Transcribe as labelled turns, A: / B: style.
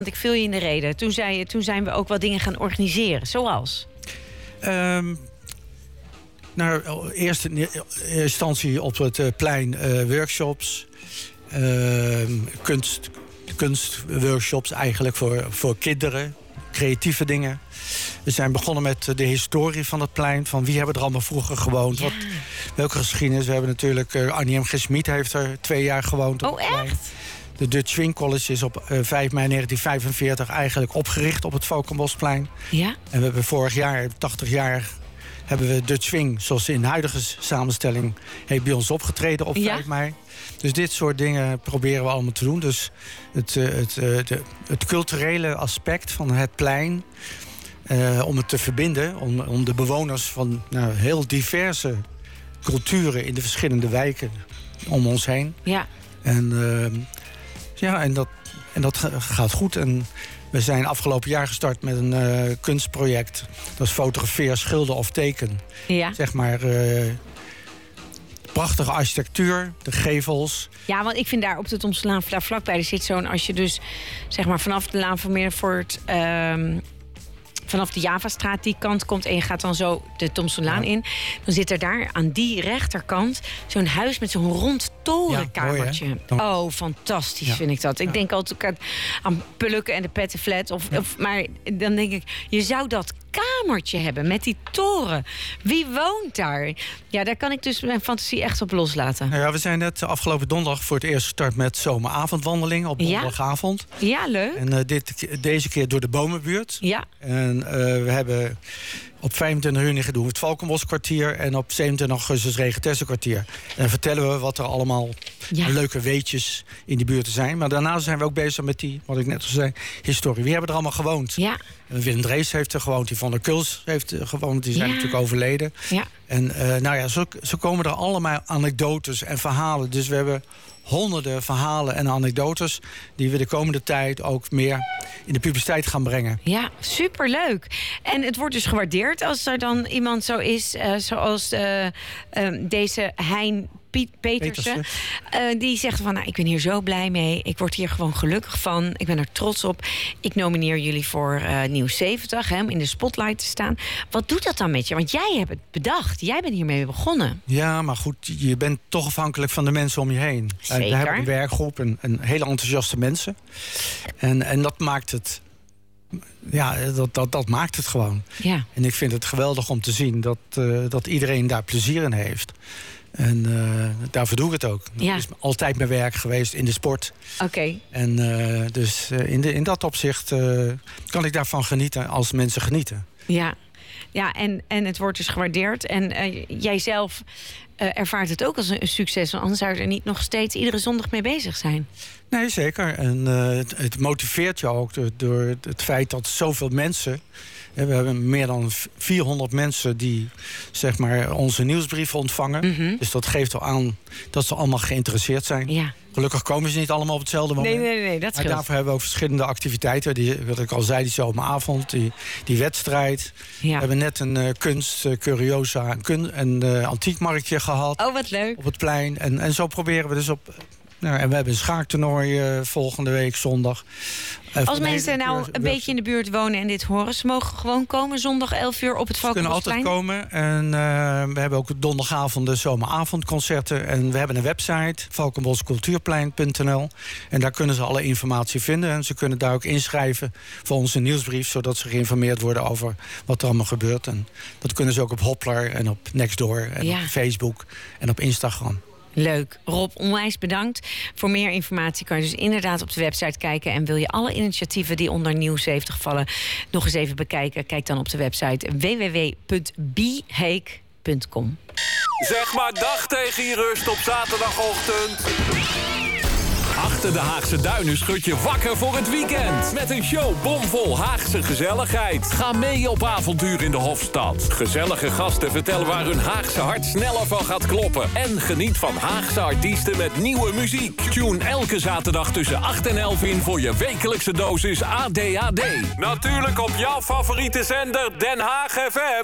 A: Ik viel je in de reden. Toen zijn we ook wel dingen gaan organiseren. Zoals?
B: Eerst in instantie op het plein workshops. Kunstworkshops eigenlijk voor kinderen. Creatieve dingen. We zijn begonnen met de historie van het plein. Van wie hebben er allemaal vroeger gewoond.
A: Ja.
B: Welke geschiedenis. We hebben natuurlijk... Annie M. G. Schmid heeft er 2 jaar gewoond. Op het plein.
A: Echt?
B: De Dutch Swing College is op 5 mei 1945 eigenlijk opgericht op het Valkenbosplein.
A: Ja.
B: En we hebben vorig jaar, 80 jaar... hebben we Dutch Swing, zoals in de huidige samenstelling... heeft bij ons opgetreden op 5 mei. Dus dit soort dingen proberen we allemaal te doen. Dus het culturele aspect van het plein... om het te verbinden, om de bewoners van heel diverse culturen... in de verschillende wijken om ons heen.
A: Ja.
B: En dat gaat goed. En we zijn afgelopen jaar gestart met een kunstproject. Dat is fotografeer, schilder of teken.
A: Ja.
B: Zeg maar... prachtige architectuur, de gevels.
A: Ja, want ik vind daar op de Tomsterlaan, daar vlakbij, er zit zo'n... als je dus zeg maar vanaf de Laan van Meervoort... vanaf de Javastraat die kant komt en je gaat dan zo de Tomsterlaan in... dan zit er daar aan die rechterkant zo'n huis met zo'n rond torenkamertje.
B: Ja, mooi,
A: oh, fantastisch vind ik dat. Ik denk altijd aan Pullukken en de Pettenflat. Maar dan denk ik, je zou dat kamertje hebben met die toren. Wie woont daar? Ja, daar kan ik dus mijn fantasie echt op loslaten.
B: Nou ja, we zijn net afgelopen donderdag voor het eerst gestart met zomeravondwandeling op donderdagavond.
A: Ja, leuk.
B: En deze keer door de Bomenbuurt.
A: Ja.
B: En we hebben op 25 juni doen we het Valkenboskwartier en op 27 augustus Regentessenkwartier. En dan vertellen we wat er allemaal leuke weetjes in die buurt zijn. Maar daarna zijn we ook bezig met die, wat ik net al zei, historie. Wie hebben er allemaal gewoond?
A: Ja.
B: Willem Drees heeft er gewoond, Yvonne Kuls heeft er gewoond. Die zijn natuurlijk overleden. Ja. En zo komen er allemaal anekdotes en verhalen. Dus we hebben honderden verhalen en anekdotes die we de komende tijd ook meer in de publiciteit gaan brengen. Ja,
A: superleuk. En het wordt dus gewaardeerd als er dan iemand zo is, zoals deze Hein Petersen. Die zegt van, ik ben hier zo blij mee. Ik word hier gewoon gelukkig van. Ik ben er trots op. Ik nomineer jullie voor Nieuws 70, om in de spotlight te staan. Wat doet dat dan met je? Want jij hebt het bedacht. Jij bent hiermee begonnen.
B: Ja, maar goed, je bent toch afhankelijk van de mensen om je heen.
A: Zeker.
B: We hebben een werkgroep en hele enthousiaste mensen. En dat maakt het... Ja, dat maakt het gewoon. Ja. En ik vind het geweldig om te zien dat iedereen daar plezier in heeft. En daarvoor doe ik het ook. Dat is altijd mijn werk geweest in de sport.
A: Oké.
B: En dus in dat opzicht kan ik daarvan genieten als mensen genieten.
A: Ja, en het wordt dus gewaardeerd. En jij zelf ervaart het ook als een succes. Want anders zou je er niet nog steeds iedere zondag mee bezig zijn.
B: Nee, zeker. En het motiveert je ook door het feit dat zoveel mensen... We hebben meer dan 400 mensen die zeg maar onze nieuwsbrieven ontvangen. Mm-hmm. Dus dat geeft al aan dat ze allemaal geïnteresseerd zijn. Ja. Gelukkig komen ze niet allemaal op hetzelfde moment.
A: Nee, dat scheelt.
B: Maar daarvoor hebben we ook verschillende activiteiten. Wat ik al zei, die zomeravond, die wedstrijd. Ja. We hebben net een kunst, curiosa, een antiekmarktje gehad.
A: Oh, wat leuk.
B: Op het plein. En zo proberen we dus op... Nou, en we hebben een schaaktoernooi volgende week zondag.
A: Als mensen nou een beetje in de buurt wonen en dit horen... ze mogen gewoon komen zondag 11 uur op het Valkenbosplein?
B: Ze kunnen altijd komen. En we hebben ook donderdagavond de zomeravondconcerten. En we hebben een website, valkenboscultuurplein.nl. En daar kunnen ze alle informatie vinden. En ze kunnen daar ook inschrijven voor onze nieuwsbrief... zodat ze geïnformeerd worden over wat er allemaal gebeurt. En dat kunnen ze ook op Hoppler en op Nextdoor en op Facebook en op Instagram.
A: Leuk. Rob, onwijs bedankt. Voor meer informatie kan je dus inderdaad op de website kijken. En wil je alle initiatieven die onder Nieuws 70 vallen nog eens even bekijken? Kijk dan op de website www.bieheek.com.
C: Zeg maar dag tegen je rust op zaterdagochtend. Achter de Haagse Duinen schud je wakker voor het weekend. Met een show bomvol Haagse gezelligheid. Ga mee op avontuur in de Hofstad. Gezellige gasten vertellen waar hun Haagse hart sneller van gaat kloppen. En geniet van Haagse artiesten met nieuwe muziek. Tune elke zaterdag tussen 8 en 11 in voor je wekelijkse dosis ADHD. Natuurlijk op jouw favoriete zender Den Haag FM.